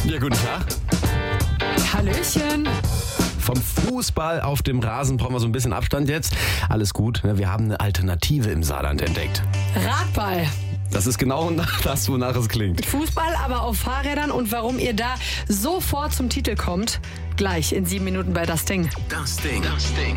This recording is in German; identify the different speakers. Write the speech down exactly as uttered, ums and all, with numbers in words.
Speaker 1: Ja, guten Tag.
Speaker 2: Hallöchen.
Speaker 1: Vom Fußball auf dem Rasen brauchen wir so ein bisschen Abstand jetzt. Alles gut, ne? Wir haben eine Alternative im Saarland entdeckt.
Speaker 2: Radball.
Speaker 1: Das ist genau das, wonach es klingt.
Speaker 2: Fußball, aber auf Fahrrädern. Und warum ihr da sofort zum Titel kommt, gleich in sieben Minuten bei Das Ding.
Speaker 3: Das Ding. Das Ding.